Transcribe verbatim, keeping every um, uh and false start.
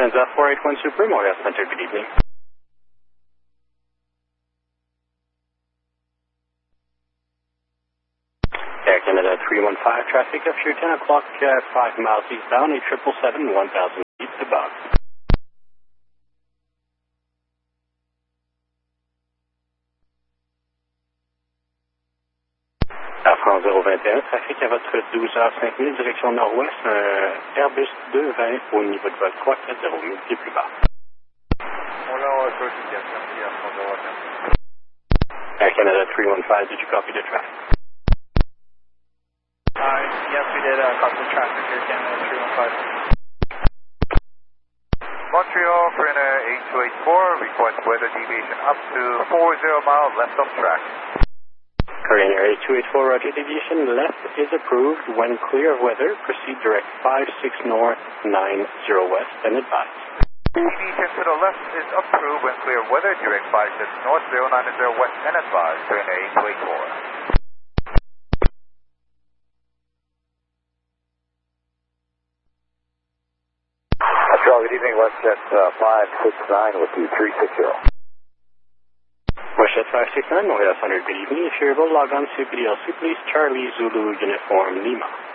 Lufthansa four eight one Super, Montreal Center, good evening. Air Canada three one five, traffic up here ten o'clock, uh, five miles eastbound, eight seven seven, one thousand feet to box. Air France zéro vingt et un, trafic à votre douze heures cinq minutes, direction nord-ouest, un Airbus deux vingt au niveau de vol trois quatre zéro, pieds plus bas. Air Canada three one five, did you copy the traffic? Uh, yes, we did uh, copy the traffic here, Canada three one five. Montreal, Corona eight two eight four, request weather deviation up to four zero miles left of track. Korean Air eight two eight four, roger, deviation left is approved. When clear of weather, proceed direct five six north, nine zero west, and advise. Deviation to the left is approved when clear of weather, direct five six north, zero nine zero west, and advise. Korean Air eight two eight four. Montreal, good evening, WestJet uh, five six nine with you three six zero. WestJet five six nine, Montreal Center, good evening. If you're able, log on to P D L C, please. Charlie Zulu Uniform Lima.